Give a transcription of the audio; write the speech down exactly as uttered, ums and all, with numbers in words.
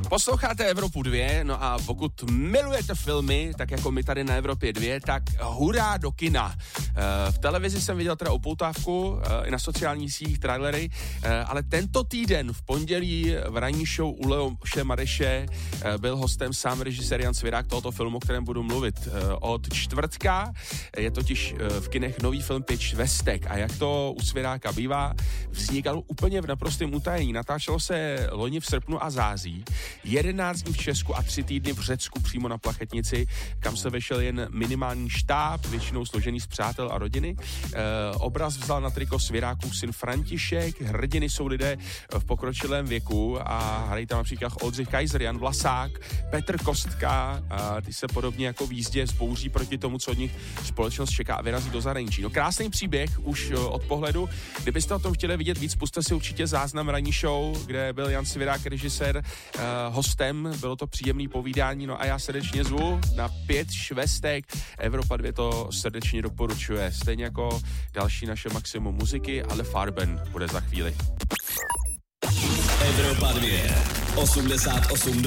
Posloucháte Evropu dva, no a pokud milujete filmy, tak jako my tady na Evropě dva, tak hurá do kina. V televizi jsem viděl teda upoutávku, i na sociálních sítích trailery, ale tento týden v pondělí v ranní show u Leoše Mareše byl hostem sám režisér Jan Svěrák tohoto filmu, o kterém budu mluvit. Od čtvrtka je totiž v kinech nový film Pět švestek a jak to u Svěráka bývá, vznikal úplně v naprostém utajení. Natáčelo se loni v srpnu a září, jedenáct dní v Česku a tři týdny v Řecku přímo na Plachetnici, kam se vešel jen minimální štáb, většinou složený z přátel a rodiny. E, obraz vzal na triko Svěrákův syn František, hrdiny jsou lidé v pokročilém věku a hrají tam například Oldřich Kaiser, Jan Vlasák, Petr Kostka, a ty se podobně jako v jízdě zbouří proti tomu, co od nich společnost čeká a vyrazí do zahraničí. No krásný příběh už od pohledu. Kdybyste o tom chtěli vidět víc, puste si určitě záznam ranní show, kde byl Jan Svěrák, režisér, uh, hostem, bylo to příjemný povídání, no a já srdečně zvu na Pět švestek. Evropa dva to srdečně doporučuje, stejně jako další naše maximum muziky, ale Farben bude za chvíli. Evropa dva, osmdesát osm